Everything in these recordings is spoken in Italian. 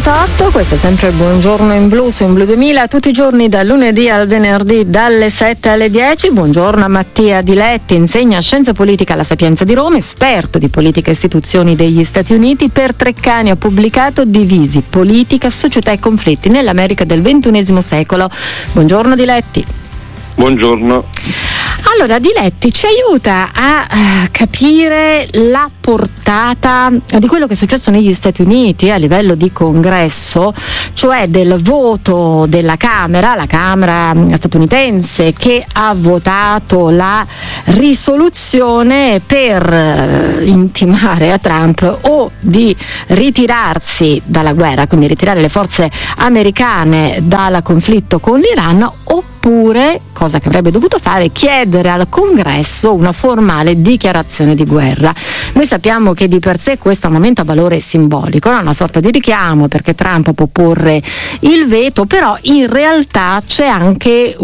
9:48, questo è sempre il Buongiorno in Blu su In Blu 2000, tutti i giorni dal lunedì al venerdì dalle 7 alle 10. Buongiorno a Mattia Diletti, insegna scienza politica alla Sapienza di Roma, esperto di politica e istituzioni degli Stati Uniti. Per Treccani ha pubblicato Divisi, politica, società e conflitti nell'America del XXI secolo. Buongiorno Diletti. Buongiorno. Allora, Diletti ci aiuta a capire la portata di quello che è successo negli Stati Uniti a livello di congresso, cioè del voto della Camera, la Camera statunitense, che ha votato la risoluzione per intimare a Trump o di ritirarsi dalla guerra, quindi ritirare le forze americane dal conflitto con l'Iran, oppure, cosa che avrebbe dovuto fare, chiedere al Congresso una formale dichiarazione di guerra. Noi sappiamo che di per sé questo è un momento a valore simbolico, no? Una sorta di richiamo, perché Trump può porre il veto, però in realtà c'è anche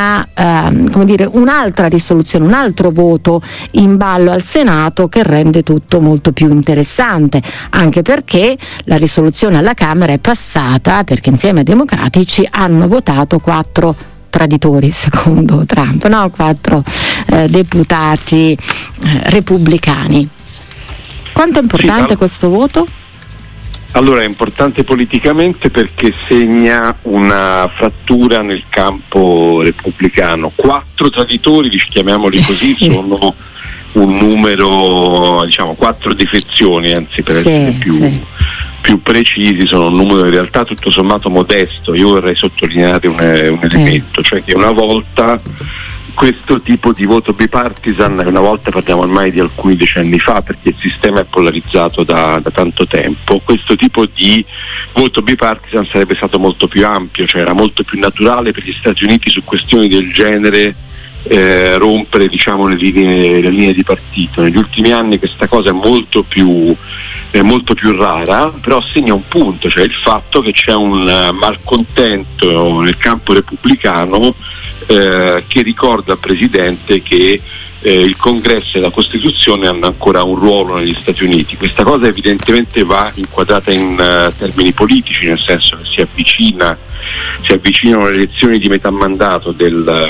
un'altra risoluzione, un altro voto in ballo al Senato che rende tutto molto più interessante, anche perché la risoluzione alla Camera è passata perché insieme ai democratici hanno votato 4 traditori, secondo Trump, no? 4 deputati repubblicani. Quanto è importante questo voto? Allora, è importante politicamente perché segna una frattura nel campo repubblicano. 4 traditori, chiamiamoli così, sono un numero, diciamo 4 defezioni, anzi per essere più precisi, sono un numero in realtà tutto sommato modesto. Io vorrei sottolineare un elemento, cioè che una volta questo tipo di voto bipartisan, una volta parliamo ormai di alcuni decenni fa, perché il sistema è polarizzato da tanto tempo, questo tipo di voto bipartisan sarebbe stato molto più ampio, cioè era molto più naturale per gli Stati Uniti su questioni del genere rompere, diciamo, le linee di partito. Negli ultimi anni questa cosa è molto più rara, però segna un punto, cioè il fatto che c'è un malcontento nel campo repubblicano che ricorda al Presidente che il Congresso e la Costituzione hanno ancora un ruolo negli Stati Uniti. Questa cosa evidentemente va inquadrata in termini politici, nel senso che si avvicinano le elezioni di metà mandato del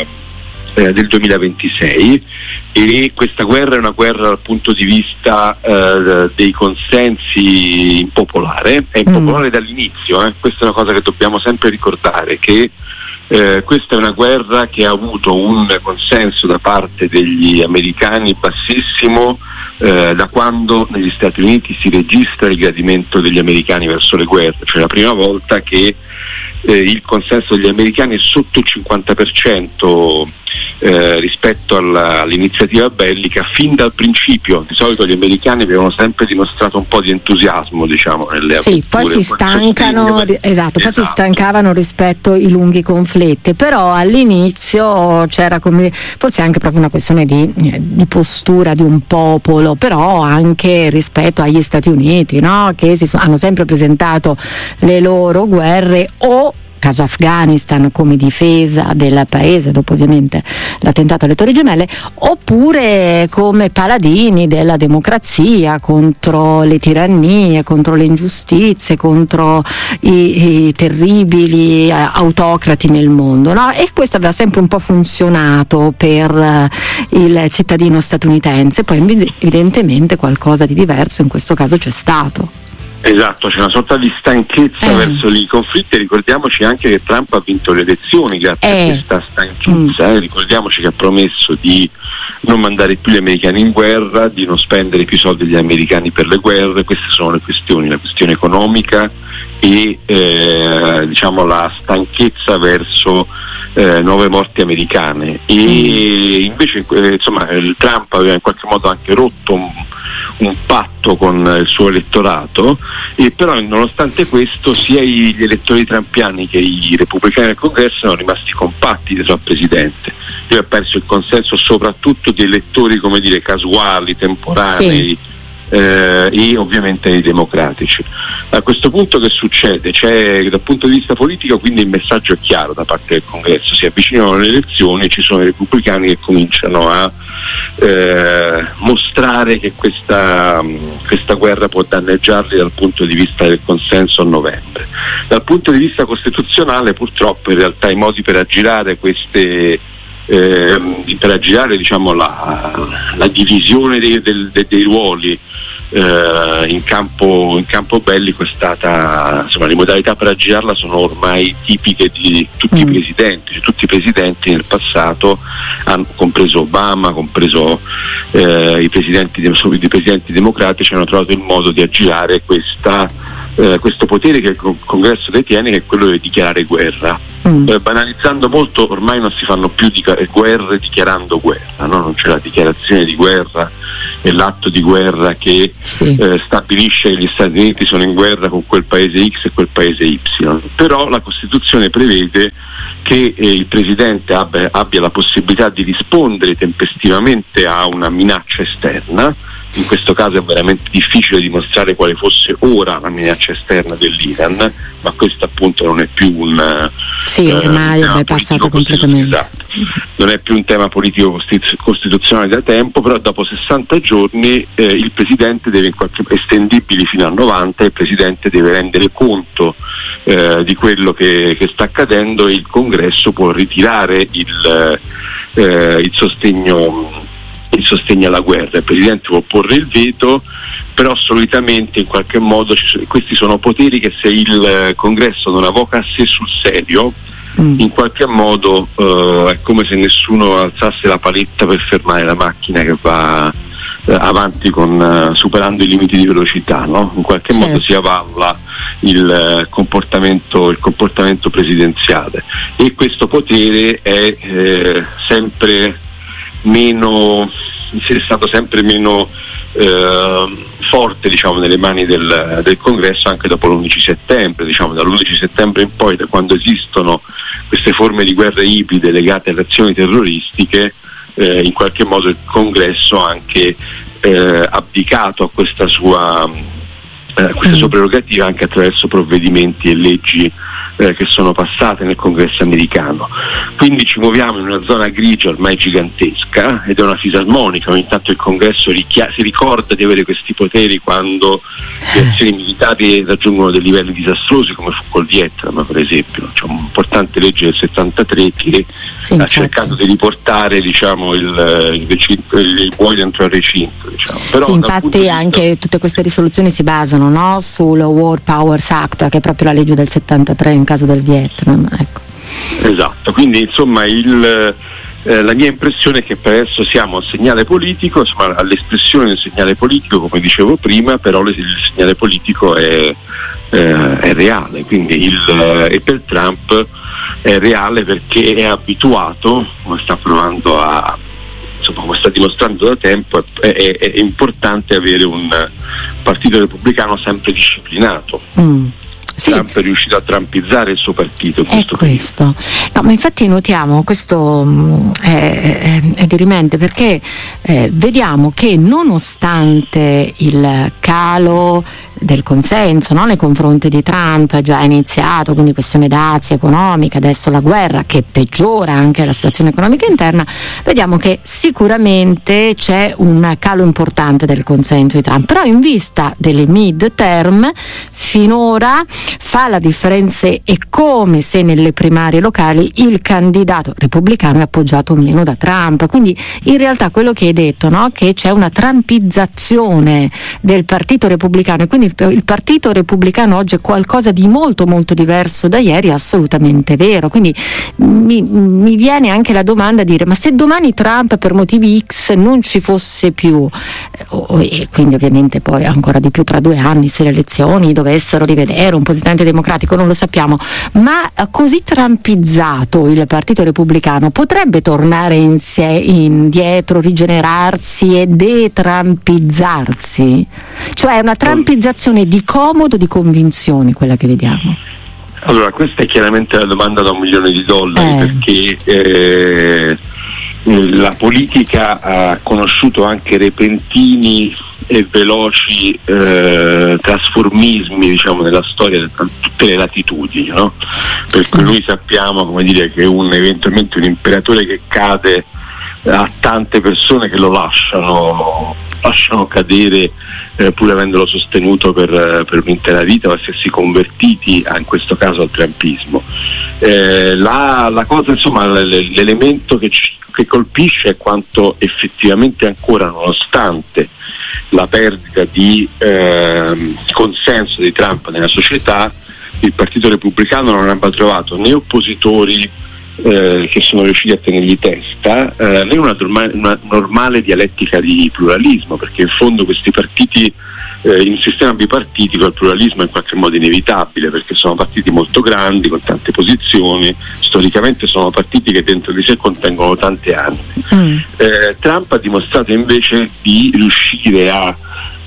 2026 e questa guerra è una guerra dal punto di vista dei consensi impopolare, è impopolare dall'inizio, questa è una cosa che dobbiamo sempre ricordare, che questa è una guerra che ha avuto un consenso da parte degli americani bassissimo da quando negli Stati Uniti si registra il gradimento degli americani verso le guerre, cioè la prima volta che il consenso degli americani è sotto il 50% rispetto all'iniziativa bellica fin dal principio. Di solito gli americani avevano sempre dimostrato un po' di entusiasmo, diciamo, nelle avventure. Poi si stancano, poi si stancavano rispetto ai lunghi conflitti, però all'inizio c'era forse anche proprio una questione di postura di un popolo, però anche rispetto agli Stati Uniti, no? Che hanno sempre presentato le loro guerre o caso Afghanistan come difesa del paese dopo ovviamente l'attentato alle Torri Gemelle, oppure come paladini della democrazia contro le tirannie, contro le ingiustizie, contro i terribili autocrati nel mondo, no? E questo aveva sempre un po' funzionato per il cittadino statunitense. Poi evidentemente qualcosa di diverso in questo caso c'è stato. Esatto, c'è una sorta di stanchezza verso i conflitti. Ricordiamoci anche che Trump ha vinto le elezioni grazie a questa stanchezza. Ricordiamoci che ha promesso di non mandare più gli americani in guerra, di non spendere più soldi degli americani per le guerre. Queste sono le questioni, la questione economica e diciamo la stanchezza verso nuove morti americane. E invece insomma Trump aveva in qualche modo anche rotto un patto con il suo elettorato, e però nonostante questo sia gli elettori trumpiani che i repubblicani del Congresso sono rimasti compatti dietro al Presidente. Lui ha perso il consenso soprattutto di elettori, come dire, casuali, temporanei, e ovviamente i democratici. A questo punto che succede? C'è dal punto di vista politico quindi il messaggio è chiaro da parte del Congresso, si avvicinano le elezioni, ci sono i repubblicani che cominciano a mostrare che questa guerra può danneggiarli dal punto di vista del consenso a novembre. Dal punto di vista costituzionale, purtroppo in realtà i modi per aggirare queste diciamo la divisione dei ruoli in campo bellico è stata, insomma, le modalità per aggirarla sono ormai tipiche di tutti i presidenti. Cioè, tutti i presidenti nel passato, compreso Obama, compreso i presidenti democratici, hanno trovato il modo di aggirare questo potere che il Congresso detiene, che è quello di dichiarare guerra. Banalizzando molto, ormai non si fanno più guerre dichiarando guerra, no? Non c'è la dichiarazione di guerra e l'atto di guerra che stabilisce che gli Stati Uniti sono in guerra con quel paese X e quel paese Y. Però la Costituzione prevede che il Presidente abbia la possibilità di rispondere tempestivamente a una minaccia esterna. In questo caso è veramente difficile dimostrare quale fosse ora la minaccia esterna dell'Iran, ma questo appunto non è più ormai è passato completamente. Esatto. Non è più un tema politico costituzionale da tempo, però dopo 60 giorni il Presidente deve, estendibili fino a 90, il Presidente deve rendere conto di quello che sta accadendo, e il Congresso può ritirare il sostegno alla guerra. Il Presidente può porre il veto, però solitamente in qualche modo questi sono poteri che, se il Congresso non avoca a sé sul serio, in qualche modo è come se nessuno alzasse la paletta per fermare la macchina che va avanti superando i limiti di velocità, no? In qualche modo si avalla il comportamento presidenziale, e questo potere è stato sempre meno forte, diciamo, nelle mani del Congresso, anche dopo l'11 settembre, diciamo, dall'11 settembre in poi, da quando esistono queste forme di guerra ibride legate alle azioni terroristiche. In qualche modo il Congresso ha anche abdicato a questa sua prerogativa, anche attraverso provvedimenti e leggi che sono passate nel Congresso americano. Quindi ci muoviamo in una zona grigia ormai gigantesca, ed è una fisarmonica. Ogni tanto il Congresso si ricorda di avere questi poteri quando le azioni militari raggiungono dei livelli disastrosi, come fu col Vietnam, per esempio. C'è un'importante legge del 73 che ha cercato di riportare, diciamo, il buoi dentro il recinto, diciamo. Però, infatti anche tutte queste risoluzioni si basano, no, sul War Powers Act, che è proprio la legge del 73 in caso del Vietnam, ecco. Esatto, quindi insomma la mia impressione è che per adesso siamo al segnale politico, insomma all'espressione del segnale politico, come dicevo prima, però il segnale politico è reale, quindi e per Trump è reale perché è abituato, come sta provando come sta dimostrando da tempo, è importante avere un partito repubblicano sempre disciplinato. Trump è riuscito a trampizzare il suo partito in questo. No, ma infatti notiamo questo è dirimente, perché vediamo che nonostante il calo del consenso, no, nei confronti di Trump già iniziato, quindi questione dazi economica, adesso la guerra che peggiora anche la situazione economica interna, vediamo che sicuramente c'è un calo importante del consenso di Trump, però in vista delle mid-term finora fa la differenza, è come se nelle primarie locali il candidato repubblicano è appoggiato meno da Trump, quindi in realtà quello che hai detto, no, che c'è una trumpizzazione del partito repubblicano, e quindi il partito repubblicano oggi è qualcosa di molto molto diverso da ieri, è assolutamente vero. Quindi mi viene anche la domanda di dire: ma se domani Trump per motivi X non ci fosse più, e quindi ovviamente poi ancora di più tra 2 anni, se le elezioni dovessero rivedere un presidente democratico, non lo sappiamo, ma così trumpizzato il partito repubblicano potrebbe tornare indietro, rigenerarsi e detrampizzarsi? Cioè è una trumpizzazione di comodo, di convinzioni, quella che vediamo. Allora, questa è chiaramente la domanda da $1 milione, perché la politica ha conosciuto anche repentini e veloci trasformismi, diciamo, nella storia da tutte le latitudini, no? Per cui noi sappiamo, come dire, che eventualmente un imperatore che cade ha tante persone che lo lasciano lasciano cadere pur avendolo sostenuto per un'intera vita, o essersi convertiti in questo caso al trumpismo. La cosa, insomma, l'elemento che colpisce è quanto effettivamente ancora, nonostante la perdita di consenso di Trump nella società, il Partito Repubblicano non abbia trovato né oppositori che sono riusciti a tenergli testa, né una normale dialettica di pluralismo, perché in fondo questi partiti, in un sistema bipartitico il pluralismo è in qualche modo inevitabile, perché sono partiti molto grandi con tante posizioni, storicamente sono partiti che dentro di sé contengono tante anime. Trump ha dimostrato invece di riuscire a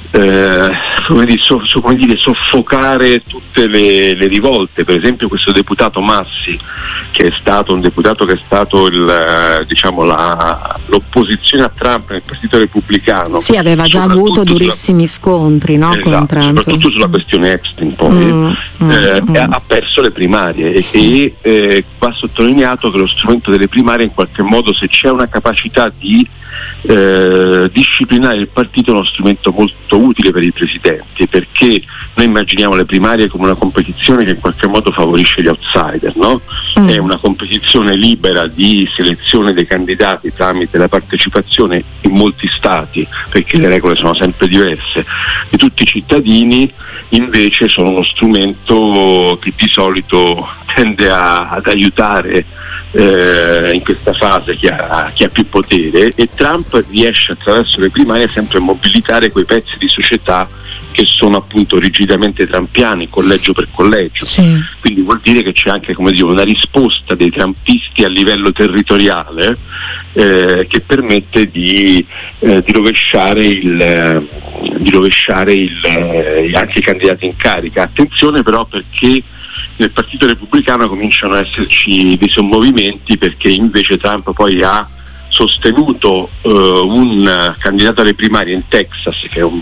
soffocare tutte le rivolte. Per esempio questo deputato Massi, che è stato un deputato che è stato l'opposizione a Trump nel Partito Repubblicano. Sì, aveva già avuto durissimi scontri, no? Esatto, con Trump. soprattutto sulla questione Epstein poi ha perso le primarie e va sottolineato che lo strumento delle primarie, in qualche modo, se c'è una capacità di disciplinare il partito, è uno strumento molto utile per i presidenti, perché noi immaginiamo le primarie come una competizione che in qualche modo favorisce gli outsider, no? È una competizione libera di selezione dei candidati tramite la partecipazione in molti stati, perché le regole sono sempre diverse, di tutti i cittadini. Invece sono uno strumento che di solito tende ad aiutare in questa fase chi ha più potere, e Trump riesce attraverso le primarie sempre a mobilitare quei pezzi di società che sono appunto rigidamente trumpiani, collegio per collegio. Sì. Quindi vuol dire che c'è anche, come dico, una risposta dei trumpisti a livello territoriale che permette di rovesciare anche i candidati in carica. Attenzione però, perché nel Partito Repubblicano cominciano ad esserci dei sommovimenti, perché invece Trump poi ha sostenuto un candidato alle primarie in Texas, che è un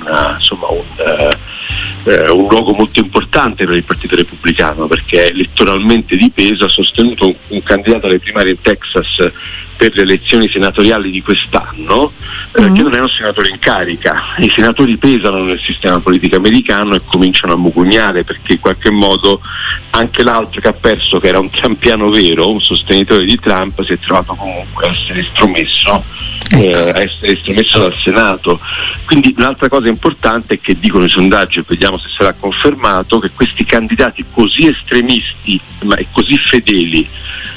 luogo molto importante per il Partito Repubblicano, perché è elettoralmente di peso. Ha sostenuto un candidato alle primarie in Texas per le elezioni senatoriali di quest'anno, che non è un senatore in carica. I senatori pesano nel sistema politico americano e cominciano a mugugnare, perché in qualche modo anche l'altro che ha perso, che era un trampiano vero, un sostenitore di Trump, si è trovato comunque a essere estromesso dal Senato. Quindi un'altra cosa importante è che dicono i sondaggi, e vediamo se sarà confermato, che questi candidati così estremisti e così fedeli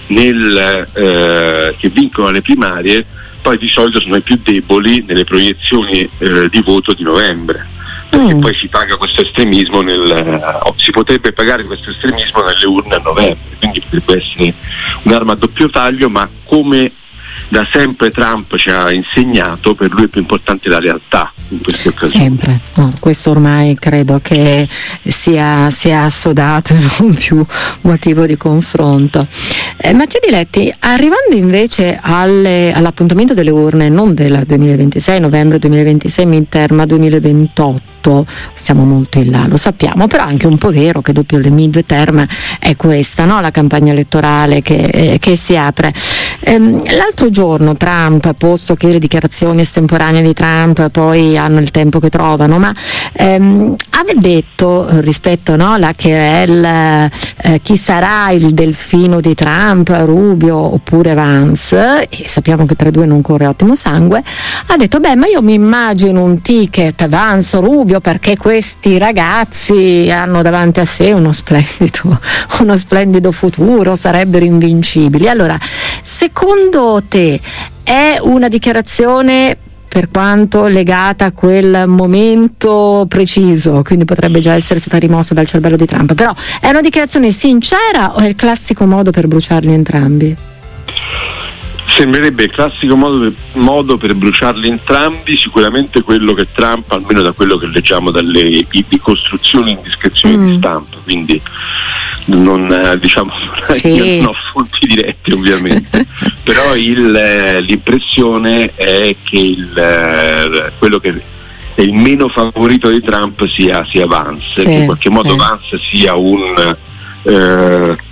che vincono le primarie, poi di solito sono i più deboli nelle proiezioni di voto di novembre, perché poi si paga questo estremismo si potrebbe pagare questo estremismo nelle urne a novembre, quindi potrebbe essere un'arma a doppio taglio, ma come da sempre Trump ci ha insegnato, per lui è più importante la realtà in queste occasioni. Sempre, no, questo ormai credo che sia assodato e non più motivo di confronto. Mattia Diletti, arrivando invece all'appuntamento delle urne, non del 2026, novembre 2026, midterm, ma 2028, siamo molto in là, lo sappiamo, però è anche un po' vero che dopo le midterm è questa, no? La campagna elettorale che si apre. L'altro giorno Trump, posto che le dichiarazioni estemporanee di Trump poi hanno il tempo che trovano, ma aveva detto rispetto, no, la querelle, chi sarà il delfino di Trump, Rubio oppure Vance, e sappiamo che tra i due non corre ottimo sangue, ha detto ma io mi immagino un ticket Vance o Rubio, perché questi ragazzi hanno davanti a sé uno splendido futuro, sarebbero invincibili. Allora, secondo te è una dichiarazione, per quanto legata a quel momento preciso, quindi potrebbe già essere stata rimossa dal cervello di Trump, però è una dichiarazione sincera o è il classico modo per bruciarli entrambi? Sembrerebbe il classico modo per bruciarli entrambi, sicuramente quello che Trump, almeno da quello che leggiamo dalle ricostruzioni e indiscrezioni di stampa, quindi non io non ho fonti dirette ovviamente, però l'impressione è che quello che è il meno favorito di Trump sia Vance, che in qualche modo Vance sia un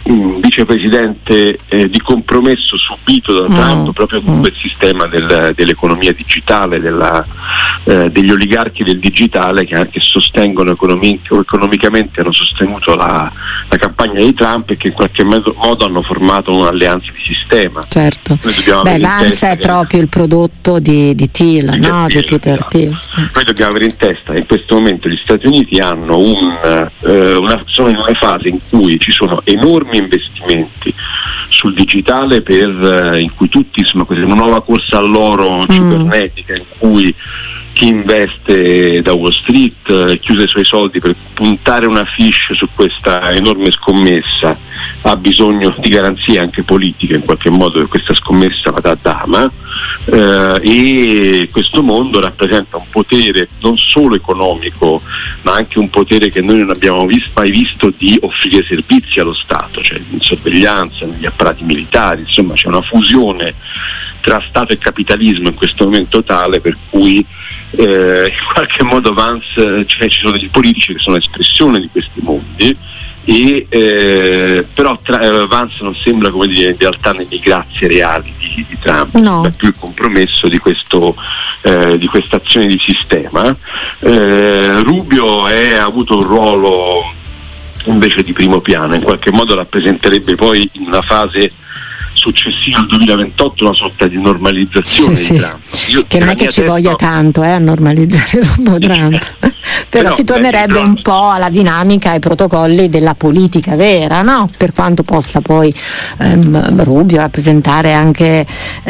vicepresidente di compromesso subito da Trump proprio con quel sistema dell'economia digitale, degli oligarchi del digitale che anche sostengono economicamente, hanno sostenuto la campagna di Trump e che in qualche modo hanno formato un'alleanza di sistema. Certo. Vance è proprio il prodotto di Thiel, no? Di Peter Thiel. Noi dobbiamo avere in testa che in questo momento gli Stati Uniti hanno sono in una fase in cui ci sono enormi investimenti sul digitale in cui tutti sono questa nuova corsa all'oro cibernetica in cui chi investe da Wall Street chiude i suoi soldi per puntare una fiche su questa enorme scommessa, ha bisogno di garanzie anche politiche in qualche modo che questa scommessa vada a dama, e questo mondo rappresenta un potere non solo economico ma anche un potere che noi non abbiamo mai visto di offrire servizi allo Stato, cioè in sorveglianza, negli apparati militari, insomma c'è una fusione tra Stato e capitalismo in questo momento tale per cui in qualche modo Vance, cioè ci sono degli politici che sono espressione di questi mondi però Vance non sembra, come dire, in realtà nelle grazie reali di Trump, no. È più il compromesso di questa azione di sistema. Rubio ha avuto un ruolo invece di primo piano, in qualche modo rappresenterebbe poi in una fase successiva al 2028 una sorta di normalizzazione di Trump. Che non è che ci voglia tanto a normalizzare dopo Trump, però si tornerebbe un po' alla dinamica e ai protocolli della politica vera, no? Per quanto possa poi Rubio rappresentare anche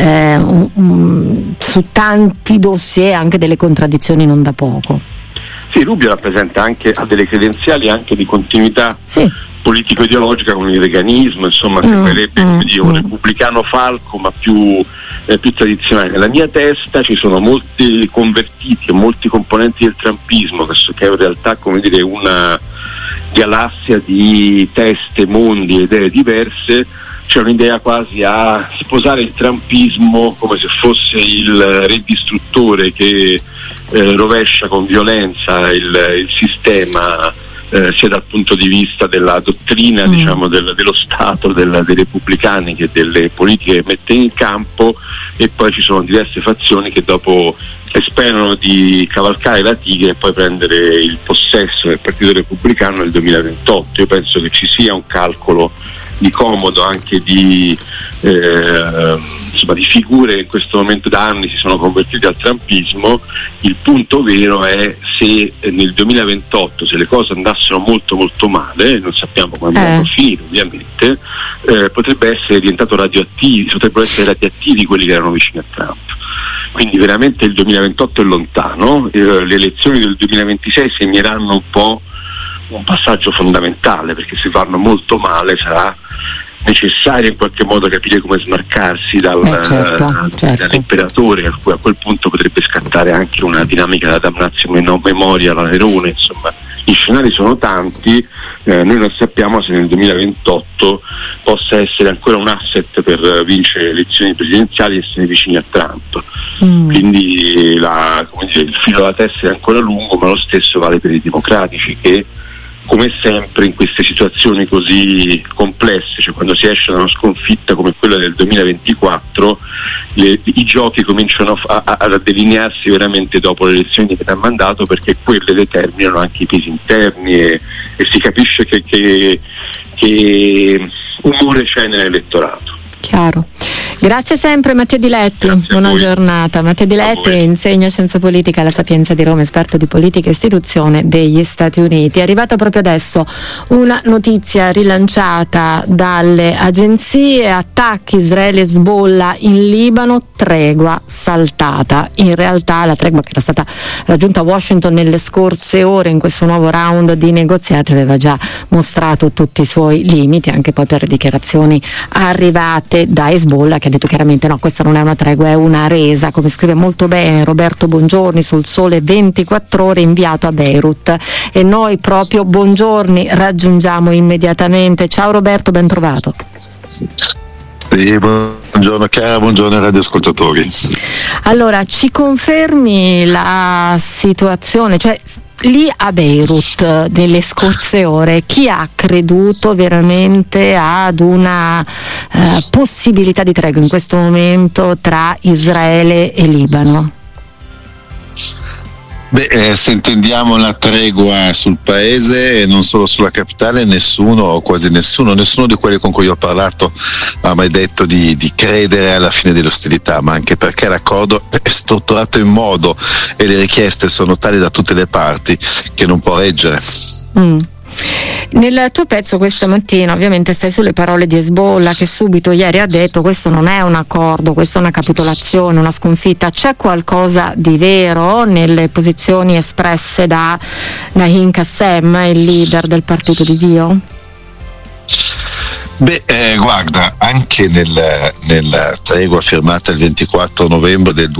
su tanti dossier anche delle contraddizioni non da poco. Sì, Rubio rappresenta ha delle credenziali anche di continuità politico-ideologica con il reganismo, insomma sembrerebbe un repubblicano falco ma più tradizionale. Nella mia testa ci sono molti convertiti e molti componenti del trumpismo che è in realtà, come dire, una galassia di teste, mondi e idee diverse. C'è un'idea quasi a sposare il trumpismo come se fosse il re distruttore che rovescia con violenza il sistema, sia dal punto di vista della dottrina diciamo dello Stato, dei repubblicani che delle politiche che mette in campo, e poi ci sono diverse fazioni che dopo sperano di cavalcare la tigre e poi prendere il possesso del Partito Repubblicano nel 2028. Io penso che ci sia un calcolo di comodo anche di figure che in questo momento da anni si sono convertite al trumpismo. Il punto vero è se nel 2028, se le cose andassero molto molto male, non sappiamo come andranno a finire ovviamente, potrebbero essere radioattivi quelli che erano vicini a Trump. Quindi veramente il 2028 è lontano, le elezioni del 2026 segneranno un po' un passaggio fondamentale, perché se vanno molto male sarà necessario in qualche modo capire come smarcarsi dall'imperatore, a quel punto potrebbe scattare anche una dinamica da damnatio memoria alla Nerone. Insomma, gli scenari sono tanti, noi non sappiamo se nel 2028 possa essere ancora un asset per vincere le elezioni presidenziali e essere vicini a Trump. Quindi il filo della testa è ancora lungo, ma lo stesso vale per i democratici che, come sempre in queste situazioni così complesse, cioè quando si esce da una sconfitta come quella del 2024, i giochi cominciano a delinearsi veramente dopo le elezioni di metà mandato, perché quelle determinano anche i pesi interni e si capisce che umore c'è nell'elettorato. Chiaro. Grazie sempre Matteo Di Letti, buona giornata. Matteo Di Letti insegna scienza politica alla Sapienza di Roma, esperto di politica e istituzione degli Stati Uniti. È arrivata proprio adesso una notizia rilanciata dalle agenzie: attacchi Israele-Hezbollah in Libano, tregua saltata. In realtà la tregua che era stata raggiunta a Washington nelle scorse ore in questo nuovo round di negoziati aveva già mostrato tutti i suoi limiti, anche poi per le dichiarazioni arrivate da Hezbollah, che ha detto chiaramente no, questa non è una tregua, è una resa, come scrive molto bene Roberto Bongiorni sul Sole 24 Ore inviato a Beirut. E noi proprio Bongiorni raggiungiamo immediatamente. Ciao Roberto, ben trovato. Sì, buongiorno Chiara, buongiorno radioascoltatori. Allora, ci confermi la situazione, cioè lì a Beirut nelle scorse ore chi ha creduto veramente ad una possibilità di tregua in questo momento tra Israele e Libano? Se intendiamo la tregua sul paese e non solo sulla capitale, nessuno o quasi nessuno di quelli con cui ho parlato ha mai detto di credere alla fine delle ostilità, ma anche perché l'accordo è strutturato in modo e le richieste sono tali da tutte le parti che non può reggere. Nel tuo pezzo questa mattina ovviamente stai sulle parole di Hezbollah, che subito ieri ha detto questo non è un accordo, questa è una capitolazione, una sconfitta. C'è qualcosa di vero nelle posizioni espresse da Naim Qassem, il leader del Partito di Dio? Guarda, anche nella tregua firmata il 24 novembre del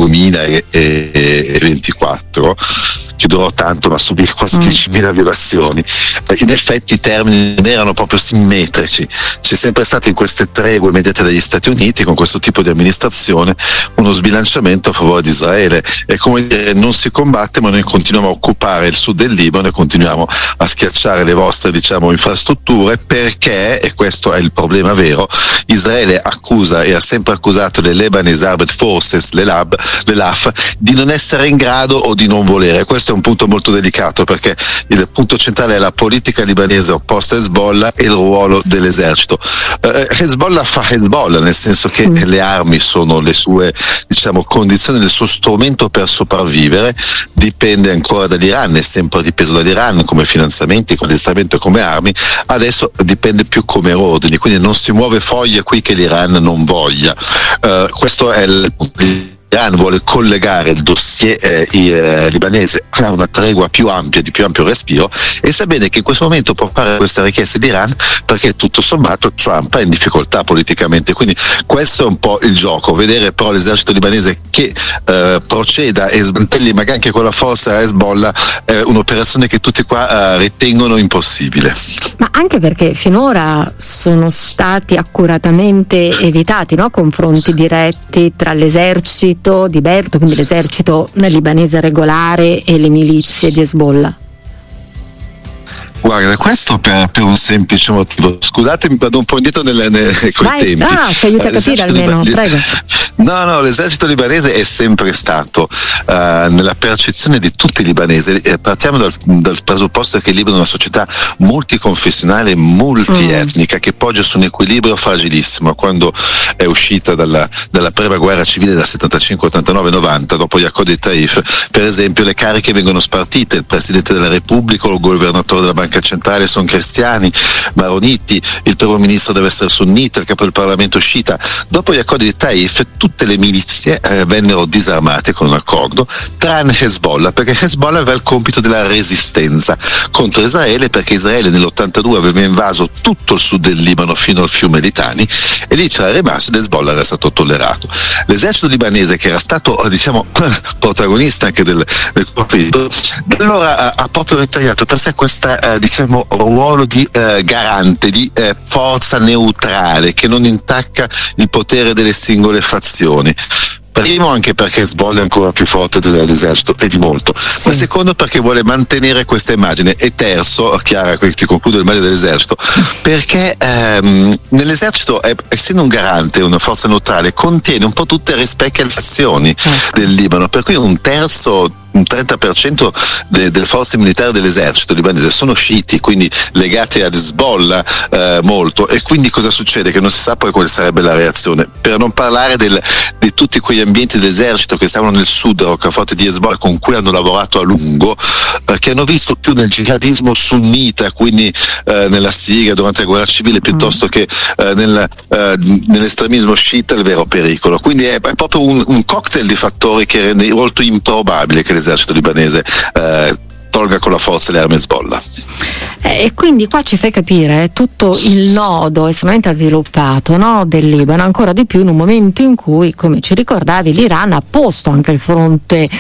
2024, che durò tanto ma subì quasi 10.000 violazioni, in effetti i termini non erano proprio simmetrici. C'è sempre stato in queste tregue mediate dagli Stati Uniti, con questo tipo di amministrazione, uno sbilanciamento a favore di Israele. È come dire, non si combatte ma noi continuiamo a occupare il sud del Libano e continuiamo a schiacciare le vostre infrastrutture, perché, e questo è il problema vero, Israele accusa e ha sempre accusato le Lebanese Armed Forces, le LAF, di non essere in grado o di non volere. Questo è un punto molto delicato, perché il punto centrale è la politica libanese opposta a Hezbollah e il ruolo dell'esercito. Hezbollah fa Hezbollah, nel senso che le armi sono le sue condizioni, il suo strumento per sopravvivere. Dipende ancora dall'Iran, è sempre dipeso dall'Iran come finanziamenti, come addestramento e come armi. Adesso dipende più come ordini, quindi non si muove foglia qui che l'Iran non voglia. Questo è il L'Iran vuole collegare il dossier libanese a una tregua più ampia, di più ampio respiro, e sa bene che in questo momento può fare queste richieste di Iran perché tutto sommato Trump è in difficoltà politicamente. Quindi questo è un po' il gioco, vedere però l'esercito libanese che proceda e smantelli magari anche con la forza Hezbollah, è un'operazione che tutti qua ritengono impossibile. Ma anche perché finora sono stati accuratamente evitati, no? Confronti diretti tra l'esercito di Beirut, quindi l'esercito libanese regolare, e le milizie di Hezbollah. Guarda, questo per un semplice motivo. Scusatemi, vado un po' indietro coi tempi. Ci aiuta a capire almeno, prego. No, l'esercito libanese è sempre stato, nella percezione di tutti i libanesi, partiamo dal presupposto che il Libano è una società multiconfessionale, multietnica, che poggia su un equilibrio fragilissimo. Quando è uscita dalla prima guerra civile del 75, 89, 90, dopo gli accordi di Taif, per esempio, le cariche vengono spartite: il Presidente della Repubblica o il Governatore della Banca Centrale sono cristiani, maroniti, il primo ministro deve essere sunnita, il capo del Parlamento sciita. Dopo gli accordi di Taif tutte le milizie vennero disarmate con un accordo, tranne Hezbollah, perché Hezbollah aveva il compito della resistenza contro Israele, perché Israele nell'82 aveva invaso tutto il sud del Libano fino al fiume Litani, e lì c'era rimasto ed Hezbollah era stato tollerato. L'esercito libanese, che era stato protagonista anche del conflitto, allora ha proprio ritagliato per sé questa ruolo di garante, di forza neutrale che non intacca il potere delle singole fazioni. Primo, anche perché Hezbollah è ancora più forte dell'esercito, e di molto, ma secondo perché vuole mantenere questa immagine, e terzo, Chiara, qui ti concludo il meglio dell'esercito, perché nell'esercito, essendo un garante, una forza neutrale, contiene un po' tutte le rispecchia le fazioni del Libano, per cui un 30% delle forze militari dell'esercito libanese sono sciiti, quindi legati ad Hezbollah molto, e quindi cosa succede? Che non si sa poi quale sarebbe la reazione, per non parlare di tutti quegli ambienti dell'esercito che stavano nel sud, roccaforte di Hezbollah, con cui hanno lavorato a lungo, che hanno visto più nel jihadismo sunnita, quindi nella Siria durante la guerra civile, piuttosto che nell'estremismo sciita, il vero pericolo. Quindi è proprio un cocktail di fattori che rende molto improbabile che l'esercito libanese tolga con la forza le armi Hezbollah. E quindi qua ci fai capire tutto il nodo estremamente sviluppato, no, del Libano, ancora di più in un momento in cui, come ci ricordavi, l'Iran ha posto anche il fronte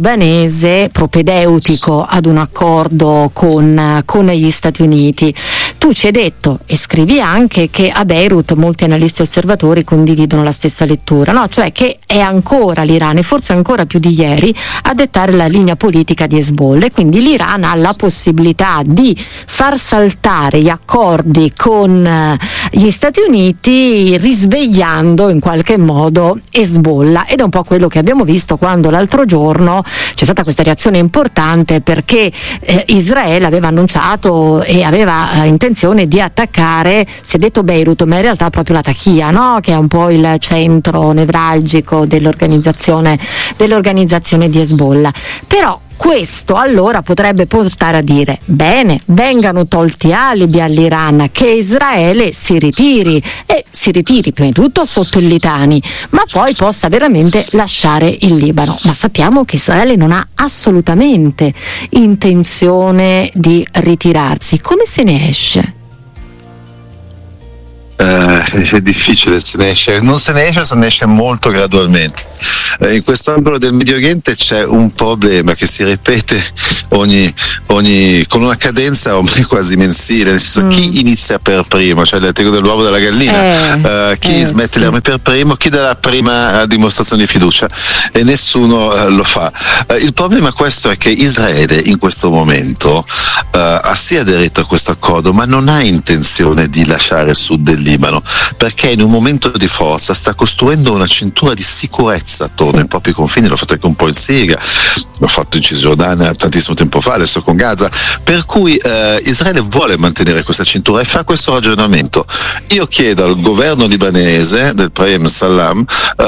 libanese propedeutico ad un accordo con gli Stati Uniti. Tu ci hai detto e scrivi anche che a Beirut molti analisti e osservatori condividono la stessa lettura, no? Cioè che è ancora l'Iran, e forse ancora più di ieri, a dettare la linea politica di Hezbollah, e quindi l'Iran ha la possibilità di far saltare gli accordi con gli Stati Uniti, risvegliando in qualche modo Hezbollah. Ed è un po' quello che abbiamo visto quando l'altro giorno c'è stata questa reazione importante, perché Israele aveva annunciato e aveva intenzione di attaccare, si è detto Beirut, ma in realtà proprio la Taqiyya, no? Che è un po' il centro nevralgico dell'organizzazione di Hezbollah. Però questo allora potrebbe portare a dire: bene, vengano tolti alibi all'Iran, che Israele si ritiri prima di tutto sotto il Litani, ma poi possa veramente lasciare il Libano. Ma sappiamo che Israele non ha assolutamente intenzione di ritirarsi. Come se ne esce? È difficile, non se ne esce molto gradualmente. In questo angolo del Medio Oriente c'è un problema che si ripete con una cadenza ormai quasi mensile, nel senso chi inizia per primo, cioè il teoria dell'uovo della gallina, chi smette le armi per primo, chi dà la prima dimostrazione di fiducia, e nessuno lo fa. Il problema questo è che Israele in questo momento ha sì aderito a questo accordo, ma non ha intenzione di lasciare il sud del Libano, perché in un momento di forza sta costruendo una cintura di sicurezza attorno ai propri confini. L'ho fatto anche un po' in Siria, l'ho fatto in Cisgiordania tantissimo tempo fa, adesso con Gaza, per cui Israele vuole mantenere questa cintura e fa questo ragionamento. Io chiedo al governo libanese del Premier Salam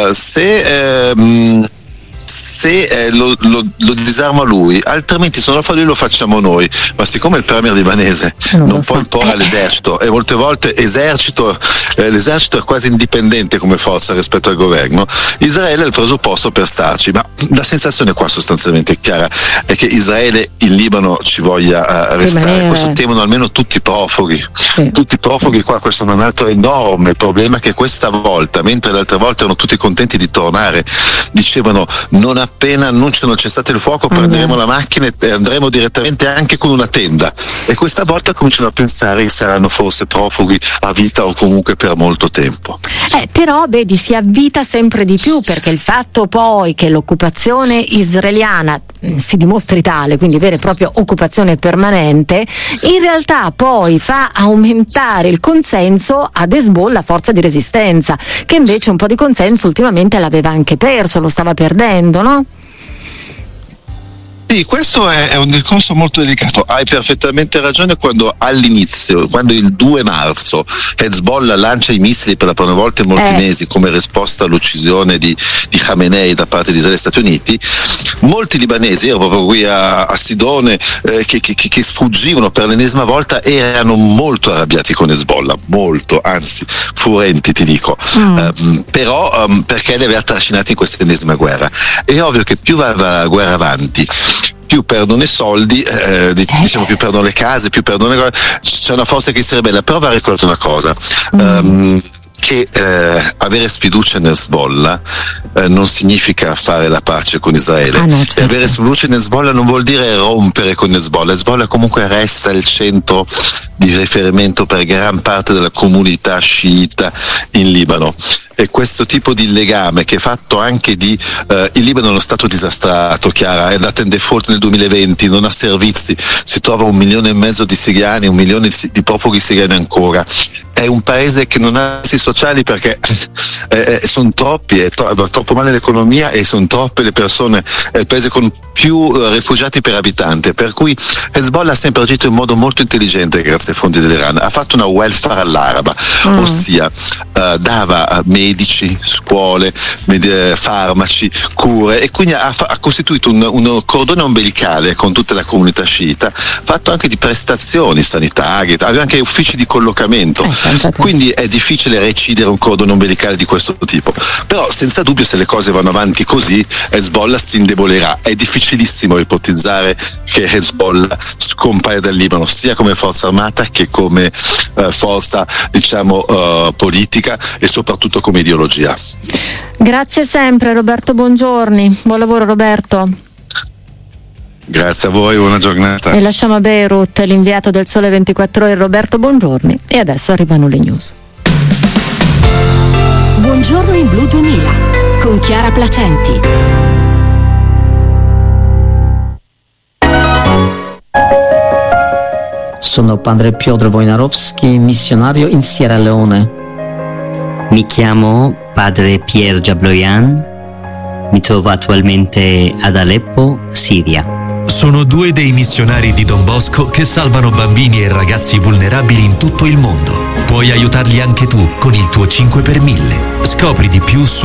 se lo disarma lui, altrimenti se non lo fa lui lo facciamo noi. Ma siccome il premier libanese non può imporre all'esercito, e molte volte l'esercito è quasi indipendente come forza rispetto al governo, Israele è il presupposto per starci. Ma la sensazione qua sostanzialmente è chiara, è che Israele in Libano ci voglia restare. Questo temono almeno tutti i profughi. Tutti i profughi qua, questo è un altro enorme problema, che questa volta, mentre le altre volte erano tutti contenti di tornare, dicevano: non appena annunciano il cessate il fuoco prenderemo la macchina e andremo direttamente anche con una tenda. E questa volta cominciano a pensare che saranno forse profughi a vita o comunque per molto tempo. Però vedi, si avvita sempre di più, perché il fatto poi che l'occupazione israeliana si dimostri tale, quindi vera e propria occupazione permanente, in realtà poi fa aumentare il consenso ad Hezbollah, a forza di resistenza, che invece un po' di consenso ultimamente l'aveva anche perso, lo stava perdendo, no? Sì, questo è un discorso molto delicato. Hai perfettamente ragione quando all'inizio, quando il 2 marzo Hezbollah lancia i missili per la prima volta in molti mesi come risposta all'uccisione di Khamenei da parte di Israele e Stati Uniti, molti libanesi, ero proprio qui a Sidone, che sfuggivano per l'ennesima volta, erano molto arrabbiati con Hezbollah, molto, anzi furenti ti dico, però perché li aveva trascinati in questa ennesima guerra. È ovvio che più va la guerra avanti, più perdono i soldi, diciamo più perdono le case, più perdono le cose. C'è una forza che si ribella. Però va ricordato una cosa, che avere sfiducia in Hezbollah non significa fare la pace con Israele. Certo. E avere sfiducia in Hezbollah non vuol dire rompere con Hezbollah. Hezbollah comunque resta il centro di riferimento per gran parte della comunità sciita in Libano. E questo tipo di legame, che è fatto anche il Libano è uno stato disastrato, Chiara, è andato in default nel 2020, non ha servizi, si trova 1,5 milioni di siriani, 1 milione di profughi siriani ancora. È un paese che non ha servizi sociali perché sono troppi, va troppo male l'economia e sono troppe le persone, è il paese con più rifugiati per abitante, per cui Hezbollah ha sempre agito in modo molto intelligente grazie ai fondi dell'Iran. Ha fatto una welfare all'araba, ossia dava medici, scuole, farmaci, cure, e quindi ha costituito un cordone ombelicale con tutta la comunità sciita, fatto anche di prestazioni sanitarie, aveva anche uffici di collocamento, quindi è difficile recidere un cordone ombelicale di questo tipo. Però senza dubbio, se le cose vanno avanti così, Hezbollah si indebolirà. È difficilissimo ipotizzare che Hezbollah scompaia dal Libano, sia come forza armata che come forza, diciamo, politica e soprattutto come ideologia. Grazie sempre Roberto Bongiorni, buon lavoro Roberto. Grazie a voi, buona giornata. E lasciamo a Beirut l'inviato del Sole 24 Ore Roberto Bongiorni, e adesso arrivano le news. Buongiorno in Blu 2000 con Chiara Placenti. Sono padre Piotr Wojnarowski, missionario in Sierra Leone. Mi chiamo padre Pierre Jabloyan, mi trovo attualmente ad Aleppo, Siria. Sono 2 dei missionari di Don Bosco che salvano bambini e ragazzi vulnerabili in tutto il mondo. Puoi aiutarli anche tu con il tuo 5 per 1000. Scopri di più su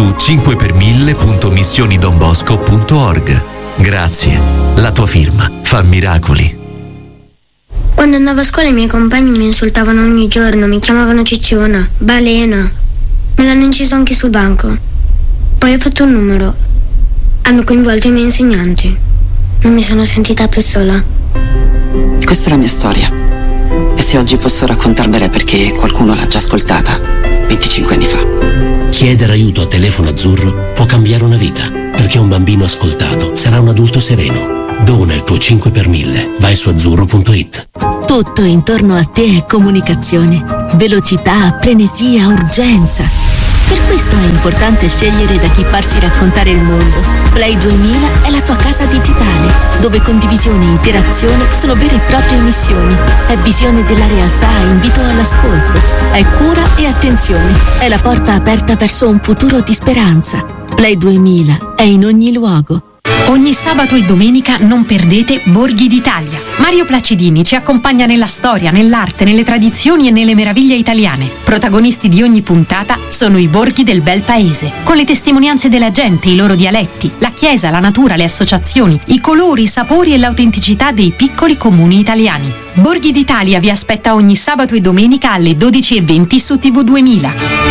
5per1000.missionidonbosco.org. Grazie, la tua firma fa miracoli. Quando andavo a scuola i miei compagni mi insultavano ogni giorno, mi chiamavano cicciona, balena. Me l'hanno inciso anche sul banco. Poi ho fatto un numero. Hanno coinvolto i miei insegnanti. Non mi sono sentita più sola. Questa è la mia storia. E se oggi posso raccontarvela è perché qualcuno l'ha già ascoltata 25 anni fa. Chiedere aiuto a Telefono Azzurro può cambiare una vita, perché un bambino ascoltato sarà un adulto sereno. Dona il tuo 5 per 1000. Vai su azzurro.it. Tutto intorno a te è comunicazione, velocità, frenesia, urgenza. Per questo è importante scegliere da chi farsi raccontare il mondo. Play 2000 è la tua casa digitale, dove condivisione e interazione sono vere e proprie missioni. È visione della realtà, invito all'ascolto. È cura e attenzione. È la porta aperta verso un futuro di speranza. Play 2000 è in ogni luogo. Ogni sabato e domenica non perdete Borghi d'Italia. Mario Placidini ci accompagna nella storia, nell'arte, nelle tradizioni e nelle meraviglie italiane. Protagonisti di ogni puntata sono i borghi del bel paese, con le testimonianze della gente, i loro dialetti, la chiesa, la natura, le associazioni, i colori, i sapori e l'autenticità dei piccoli comuni italiani. Borghi d'Italia vi aspetta ogni sabato e domenica alle 12:20 su TV 2000.